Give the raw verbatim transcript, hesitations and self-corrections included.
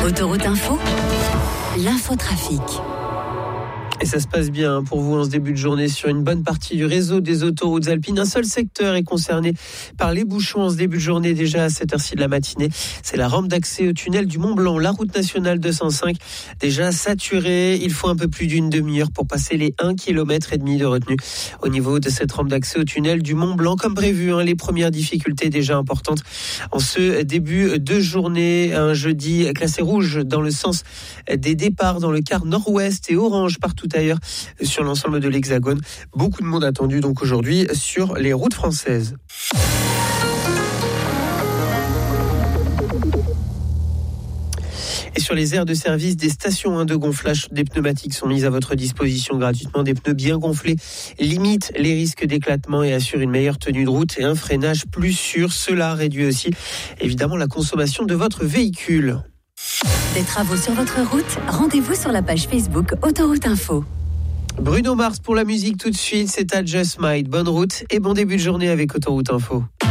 Autoroute Info, l'infotrafic. Et ça se passe bien pour vous en ce début de journée sur une bonne partie du réseau des autoroutes alpines. Un seul secteur est concerné par les bouchons en ce début de journée, déjà à cette heure-ci de la matinée. C'est la rampe d'accès au tunnel du Mont Blanc, la route nationale deux cent cinq, déjà saturée. Il faut un peu plus d'une demi-heure pour passer les un virgule cinq kilomètres de retenue au niveau de cette rampe d'accès au tunnel du Mont Blanc. Comme prévu, hein, les premières difficultés déjà importantes en ce début de journée. Un jeudi classé rouge dans le sens des départs dans le quart nord-ouest et orange partout ailleurs sur l'ensemble de l'Hexagone. Beaucoup de monde attendu donc aujourd'hui sur les routes françaises. Et sur les aires de service des stations de gonflage, des pneumatiques sont mises à votre disposition gratuitement. Des pneus bien gonflés limitent les risques d'éclatement et assurent une meilleure tenue de route et un freinage plus sûr. Cela réduit aussi évidemment la consommation de votre véhicule. Des travaux sur votre route, rendez-vous sur la page Facebook Autoroute Info. Bruno Mars pour la musique tout de suite, c'est à Just Might. Bonne route et bon début de journée avec Autoroute Info.